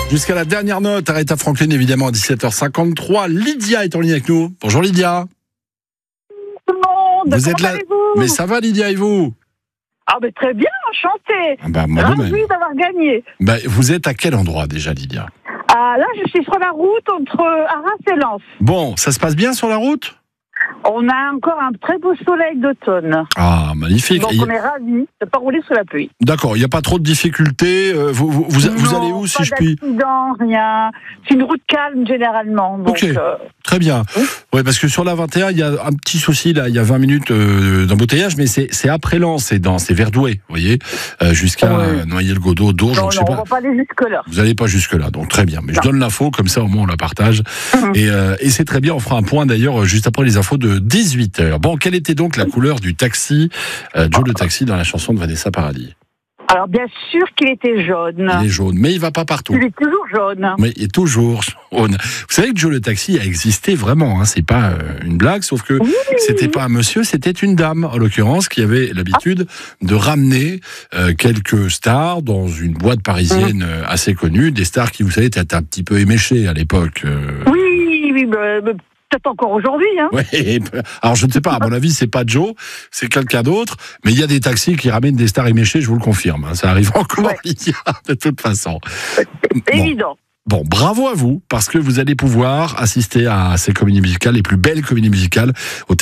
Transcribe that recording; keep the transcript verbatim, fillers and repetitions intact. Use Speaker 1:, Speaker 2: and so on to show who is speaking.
Speaker 1: Jusqu'à la dernière note, Aretha Franklin évidemment à dix-sept heures cinquante-trois. Lydia est en ligne avec nous. Bonjour Lydia.
Speaker 2: Tout le monde,
Speaker 1: Vous
Speaker 2: comment
Speaker 1: êtes là.
Speaker 2: allez-vous?
Speaker 1: Mais ça va Lydia et vous?
Speaker 2: Ah ben très bien, enchanté.
Speaker 1: Ah bah, moi de même.
Speaker 2: Ravi d'avoir gagné.
Speaker 1: Bah, vous êtes à quel endroit déjà Lydia?
Speaker 2: Ah, là, je suis sur la route entre Arras et Lens.
Speaker 1: Bon, ça se passe bien sur la route?
Speaker 2: On a encore un très beau soleil d'automne.
Speaker 1: Ah, magnifique.
Speaker 2: Donc
Speaker 1: Et-
Speaker 2: on est ravis de ne pas rouler sous la pluie.
Speaker 1: D'accord, il n'y a pas trop de difficultés. euh, Vous, vous, vous, vous
Speaker 2: Non,
Speaker 1: allez où si
Speaker 2: pas
Speaker 1: je puis?
Speaker 2: d'accident, rien. C'est une route calme généralement. Donc,
Speaker 1: Ok.
Speaker 2: euh,
Speaker 1: Très bien.
Speaker 2: Oui.
Speaker 1: Oui, parce que sur la vingt et un, il y a un petit souci là. Il y a vingt minutes euh, d'embouteillage, mais c'est c'est après Lens, c'est dans c'est Verdoué, vous voyez, euh, jusqu'à
Speaker 2: Ouais.
Speaker 1: euh, Noyers-le-Godeau, Dourges,
Speaker 2: non,
Speaker 1: donc je
Speaker 2: non,
Speaker 1: sais
Speaker 2: on
Speaker 1: pas.
Speaker 2: va pas aller jusque-là.
Speaker 1: Vous n'allez pas jusque là, donc très bien. Mais je
Speaker 2: Non.
Speaker 1: donne l'info, comme ça au moins on la partage.
Speaker 2: Mhm.
Speaker 1: Et, euh, et c'est très bien. On fera un point d'ailleurs juste après les infos de dix-huit heures. Bon, quelle était donc la couleur du taxi, euh, Joe le taxi dans la chanson de Vanessa Paradis?
Speaker 2: Alors bien sûr qu'il était jaune.
Speaker 1: Il est jaune, mais il va pas partout.
Speaker 2: Il est toujours jaune.
Speaker 1: Mais il est toujours jaune. Vous savez que Joe le taxi a existé vraiment, hein, c'est pas euh, une blague, sauf que
Speaker 2: Oui.
Speaker 1: c'était pas un monsieur, c'était une dame, en l'occurrence, qui avait l'habitude de ramener euh, quelques stars dans une boîte parisienne euh, assez connue, des stars qui, vous savez, étaient un petit peu éméchées à l'époque. euh.
Speaker 2: Oui, oui, bah, bah, peut-être encore aujourd'hui. Hein.
Speaker 1: Ouais, alors je ne sais pas, à mon avis, c'est pas Joe, c'est quelqu'un d'autre, mais il y a des taxis qui ramènent des stars éméchées, je vous le confirme, hein, ça arrive encore,
Speaker 2: Ouais.
Speaker 1: Lydia, de toute façon. Bon.
Speaker 2: Évident.
Speaker 1: Bon, bravo à vous, parce que vous allez pouvoir assister à ces comédies musicales, les plus belles comédies musicales, au